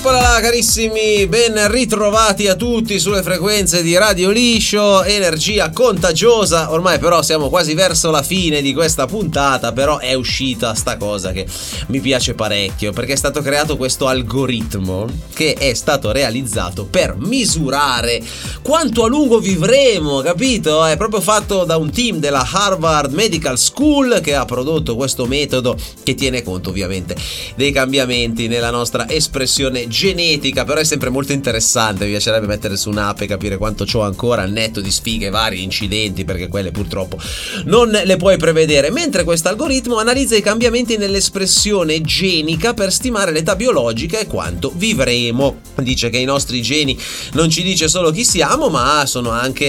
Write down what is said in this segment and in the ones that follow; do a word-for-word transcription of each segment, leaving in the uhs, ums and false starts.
Eccola carissimi, ben ritrovati a tutti sulle frequenze di Radio Liscio, energia contagiosa. Ormai però siamo quasi verso la fine di questa puntata, però è uscita sta cosa che mi piace parecchio, perché è stato creato questo algoritmo che è stato realizzato per misurare quanto a lungo vivremo, capito? È proprio fatto da un team della Harvard Medical School che ha prodotto questo metodo che tiene conto ovviamente dei cambiamenti nella nostra espressione genetica, però è sempre molto interessante. Mi piacerebbe mettere su un'app e capire quanto c'ho ancora al netto di sfighe, vari incidenti, perché quelle purtroppo non le puoi prevedere, mentre questo algoritmo analizza i cambiamenti nell'espressione genica per stimare l'età biologica e quanto vivremo. Dice che i nostri geni non ci dice solo chi siamo, ma sono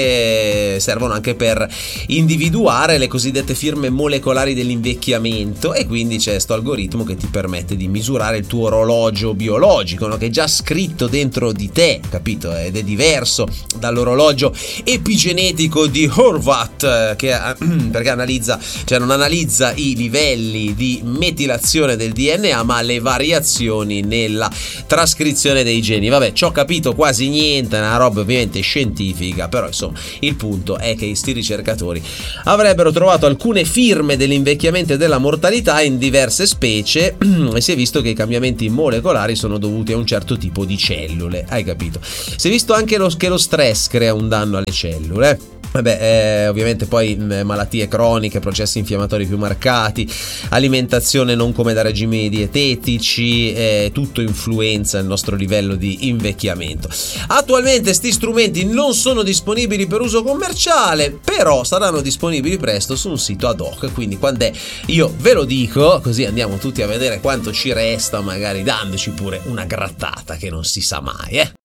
anche servono anche per individuare le cosiddette firme molecolari dell'invecchiamento, e quindi c'è questo algoritmo che ti permette di misurare il tuo orologio biologico, no? Che è già scritto dentro di te, capito? Ed è diverso dall'orologio epigenetico di Horvath, che perché analizza, cioè non analizza i livelli di metilazione del D N A, ma le variazioni nella trascrizione dei geni. Vabbè, ci ho capito quasi niente, è una roba ovviamente scientifica, però insomma il punto è che sti ricercatori avrebbero trovato alcune firme dell'invecchiamento e della mortalità in diverse specie e si è visto che i cambiamenti molecolari sono dovuti a un certo tipo di cellule, hai capito? Si è visto anche lo, che lo stress crea un danno alle cellule. Vabbè, eh, ovviamente poi mh, malattie croniche, processi infiammatori più marcati, alimentazione non come da regimi dietetici, eh, tutto influenza il nostro livello di invecchiamento. Attualmente sti strumenti non sono disponibili per uso commerciale, però saranno disponibili presto su un sito ad hoc, quindi quando è io ve lo dico, così andiamo tutti a vedere quanto ci resta, magari dandoci pure una grattata che non si sa mai, eh.